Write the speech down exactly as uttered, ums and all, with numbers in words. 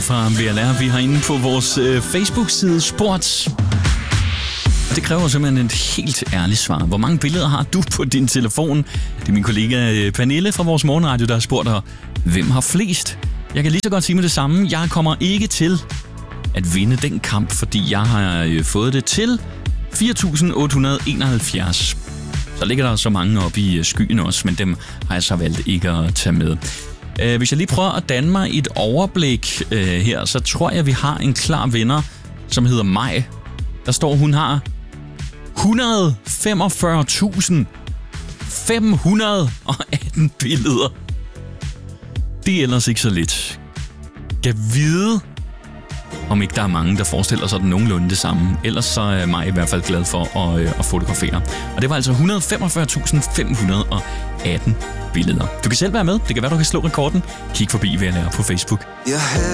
vi fra V L R. Vi har inde på vores øh, Facebook-side spurgt. Og det kræver simpelthen et helt ærligt svar. Hvor mange billeder har du på din telefon? Det er min kollega Pernille fra vores morgenradio, der har spurgt dig, hvem har flest? Jeg kan lige så godt sige med det samme. Jeg kommer ikke til at vinde den kamp, fordi jeg har fået det til fire tusind otte hundrede enoghalvfjerds. Så ligger der så mange oppe i skyen også, men dem har jeg så valgt ikke at tage med. Hvis jeg lige prøver at danne mig et overblik her, så tror jeg, vi har en klar vinder, som hedder Maj. Der står, hun har et hundrede og femogfyrre tusind fem hundrede og atten billeder. Det er ellers ikke så lidt. Kan vide, om ikke der er mange, der forestiller sig den nogenlunde det samme. Ellers så er mig i hvert fald glad for at, at fotografere. Og det var altså et hundrede og femogfyrre tusind fem hundrede og atten billeder. Du kan selv være med. Det kan være, du kan slå rekorden. Kig forbi V L R på Facebook.